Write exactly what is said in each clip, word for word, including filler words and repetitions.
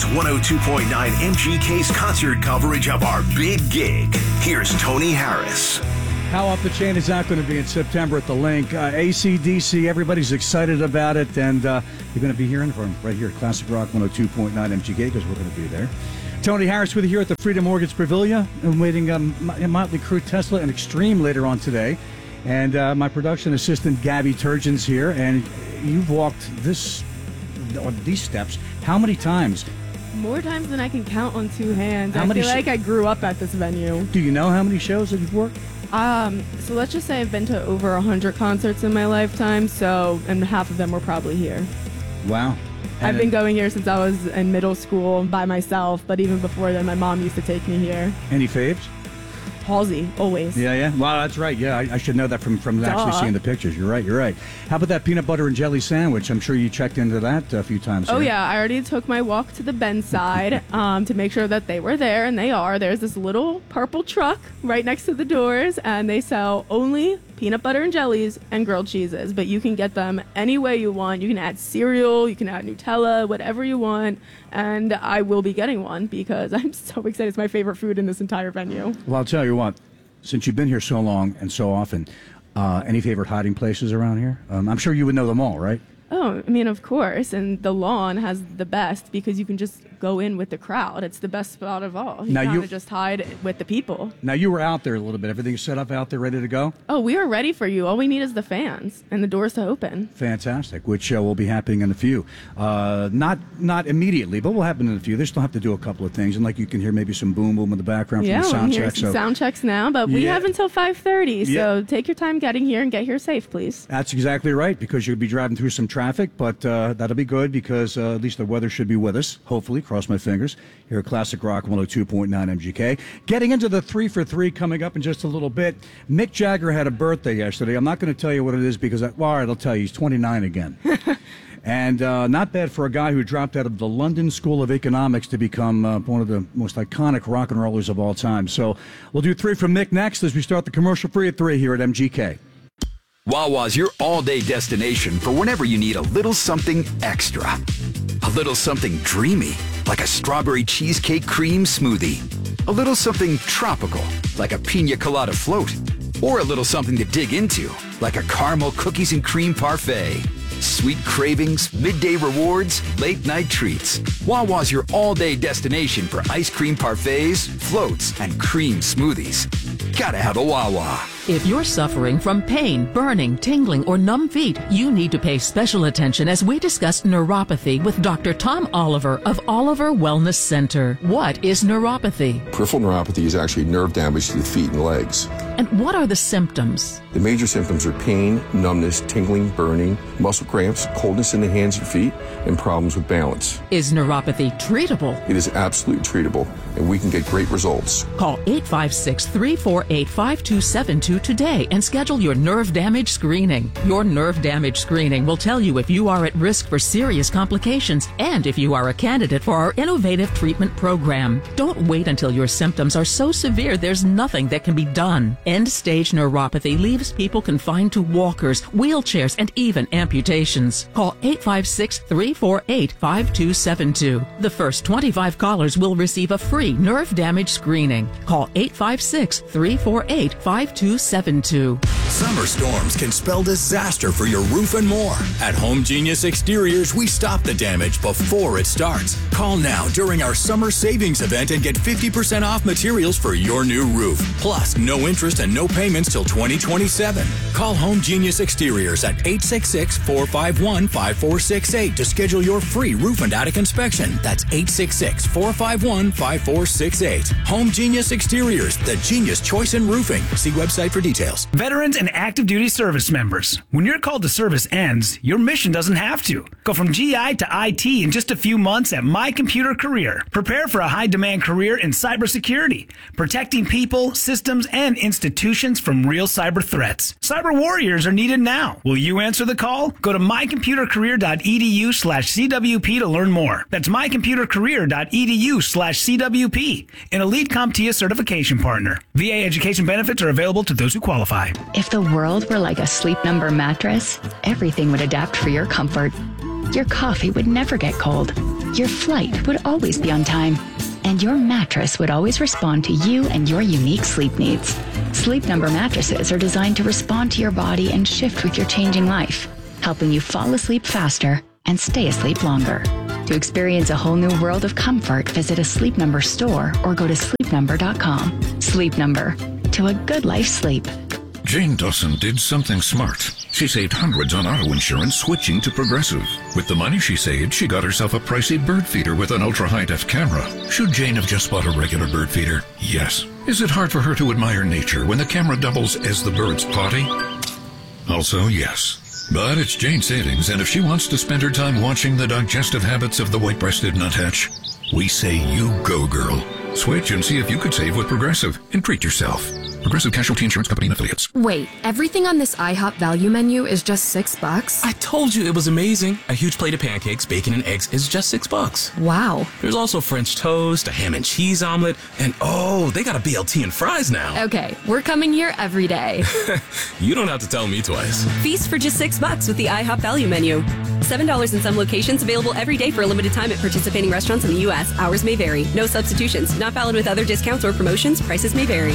It's one oh two point nine M G K's concert coverage of our big gig. Here's Tony Harris. How Off the Chain is not going to be in September at the Link. Uh, A C D C, everybody's excited about it, and uh, you're going to be hearing from right here at Classic Rock one oh two point nine M G K because we're going to be there. Tony Harris with you here at the Freedom Mortgage Pavilion. I'm waiting um, Motley Crue, Tesla, and Extreme later on today. And uh, my production assistant, Gabby Turgeon's here, and you've walked this or these steps how many times? More times than I can count on two hands. How I many feel sh- like I grew up at this venue. Do you know how many shows that you've worked? Um, so let's just say I've been to over one hundred concerts in my lifetime, so, and half of them were probably here. Wow. And I've been going here since I was in middle school by myself, but even before then, my mom used to take me here. Any faves? Halsey, always. Yeah, yeah. Well, that's right. Yeah, I, I should know that from, from actually Duh. seeing the pictures. You're right, you're right. How about that peanut butter and jelly sandwich? I'm sure you checked into that a few times. Oh, here. yeah. I already took my walk to the Benz side um, to make sure that they were there, and they are. There's this little purple truck right next to the doors, and they sell only peanut butter and jellies and grilled cheeses, but you can get them any way you want. You can add cereal, you can add Nutella, whatever you want, and I will be getting one because I'm so excited. It's my favorite food in this entire venue. Well, I'll tell you what, since you've been here so long and so often, uh, any favorite hiding places around here? Um, I'm sure you would know them all, right? Oh, I mean, of course, and the lawn has the best because you can just go in with the crowd. It's the best spot of all. You Now kind you- of just hide with the people. Now, you were out there a little bit. Everything's set up out there, ready to go? Oh, we are ready for you. All we need is the fans and the doors to open. Fantastic, which uh, will be happening in a few. Uh, not not immediately, but will happen in a few. They still have to do a couple of things, and like you can hear maybe some boom boom in the background Yeah, from the I'm sound hearing check. some So sound checks now, but we Yeah. have until five thirty, so Yeah. take your time getting here and get here safe, please. that's exactly right, because you'll be driving through some traffic, but uh, that'll be good because uh, at least the weather should be with us, hopefully, cross my fingers, here at Classic Rock one oh two point nine M G K. Getting into the three for three coming up in just a little bit. Mick Jagger had a birthday yesterday. I'm not going to tell you what it is because, I, well, all right, I'll tell you, he's twenty-nine again. And uh, not bad for a guy who dropped out of the London School of Economics to become uh, one of the most iconic rock and rollers of all time. So we'll do three from Mick next as we start the commercial free at three here at M G K. Wawa's your all-day destination for whenever you need a little something extra. A little something dreamy, like a strawberry cheesecake cream smoothie. A little something tropical, like a pina colada float. Or a little something to dig into, like a caramel cookies and cream parfait. Sweet cravings, midday rewards, late-night treats. Wawa's your all-day destination for ice cream parfaits, floats, and cream smoothies. Gotta have a Wawa. If you're suffering from pain, burning, tingling, or numb feet, you need to pay special attention as we discuss neuropathy with Doctor Tom Oliver of Oliver Wellness Center. What is neuropathy? Peripheral neuropathy is actually nerve damage to the feet and legs. And what are the symptoms? The major symptoms are pain, numbness, tingling, burning, muscle cramps, coldness in the hands and feet, and problems with balance. Is neuropathy treatable? It is absolutely treatable, and we can get great results. Call eight five six, three four eight, five two seven two today and schedule your nerve damage screening. Your nerve damage screening will tell you if you are at risk for serious complications and if you are a candidate for our innovative treatment program. Don't wait until your symptoms are so severe there's nothing that can be done. End-stage neuropathy leaves people confined to walkers, wheelchairs, and even amputations. Call eight five six, three four eight, five two seven two. The first twenty-five callers will receive a free nerve damage screening. Call eight five six, three four eight, five two seven two. Summer storms can spell disaster for your roof and more. At Home Genius Exteriors, we stop the damage before it starts. Call now during our summer savings event and get fifty percent off materials for your new roof. Plus, no interest and no payments till twenty twenty-seven. Call Home Genius Exteriors at eight six six, four five one, five four six eight to schedule your free roof and attic inspection. That's eight six six, four five one, five four six eight. Home Genius Exteriors, the genius choice in roofing. See website for details. Veterans and active duty service members. When your call to service ends, your mission doesn't have to. Go from G I to I T in just a few months at My Computer Career. Prepare for a high-demand career in cybersecurity, protecting people, systems, and institutions from real cyber threats. Cyber warriors are needed now. Will you answer the call? Go to mycomputercareer.edu slash CWP to learn more. That's mycomputercareer.edu slash CWP, an Elite CompTIA certification partner. V A education benefits are available to those who qualify. If the world were like a Sleep Number mattress, everything would adapt for your comfort. Your coffee would never get cold. Your flight would always be on time. And your mattress would always respond to you and your unique sleep needs. Sleep Number mattresses are designed to respond to your body and shift with your changing life, helping you fall asleep faster and stay asleep longer. To experience a whole new world of comfort, visit a Sleep Number store or go to sleep number dot com. Sleep Number. To a good life sleep. Jane Dawson did something smart. She saved hundreds on auto insurance switching to Progressive. With the money she saved, she got herself a pricey bird feeder with an ultra-high-def camera. Should Jane have just bought a regular bird feeder? Yes. Is it hard for her to admire nature when the camera doubles as the bird's potty? Also, yes. But it's Jane's savings, and if she wants to spend her time watching the digestive habits of the white-breasted nuthatch, we say you go, girl. Switch and see if you could save with Progressive and treat yourself. Progressive Casualty Insurance Company and Affiliates. Wait, everything on this IHOP value menu is just six bucks? I told you it was amazing. A huge plate of pancakes, bacon, and eggs is just six bucks. Wow. There's also French toast, a ham and cheese omelet, and oh, they got a B L T and fries now. Okay, we're coming here every day. You don't have to tell me twice. Feast for just six bucks with the IHOP value menu. Seven dollars in some locations, available every day for a limited time at participating restaurants in the U S. Hours may vary. No substitutions. Not valid with other discounts or promotions. Prices may vary.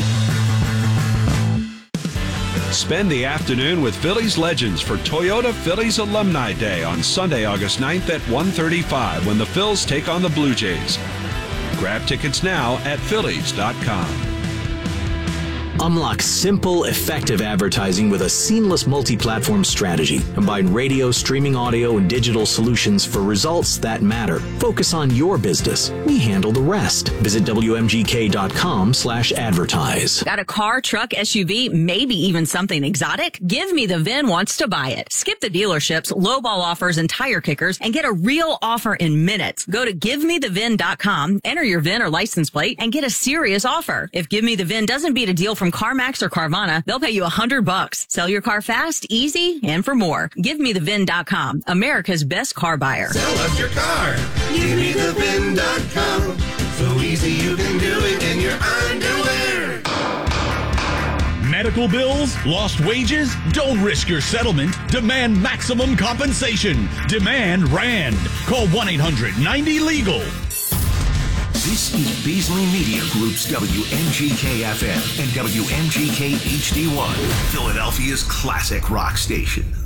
Spend the afternoon with Phillies legends for Toyota Phillies Alumni Day on Sunday, August ninth at one thirty-five when the Phils take on the Blue Jays. Grab tickets now at phillies dot com. Unlock simple, effective advertising with a seamless multi-platform strategy. Combine radio, streaming audio, and digital solutions for results that matter. Focus on your business. We handle the rest. Visit W M G K dot com slash advertise. Got a car, truck, S U V, maybe even something exotic? Give Me the V I N wants to buy it. Skip the dealerships, lowball offers, and tire kickers and get a real offer in minutes. Go to give me the V I N dot com, enter your V I N or license plate, and get a serious offer. If Give Me the V I N doesn't beat a deal from CarMax or Carvana, they'll pay you a hundred bucks. Sell your car fast, easy, and for more. give me the V I N dot com, America's best car buyer. Sell us your car. give me the V I N dot com. So easy you can do it in your underwear. Medical bills? Lost wages? Don't risk your settlement. Demand maximum compensation. Demand RAND. Call one eight hundred ninety legal. This is Beasley Media Group's W M G K F M and W M G K H D one, Philadelphia's classic rock station.